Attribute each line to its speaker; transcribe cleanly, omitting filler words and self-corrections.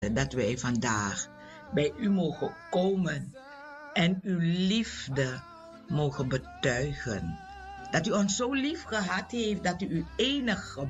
Speaker 1: dat wij vandaag bij u mogen komen en uw liefde mogen betuigen. Dat u ons zo lief gehad heeft dat u uw enige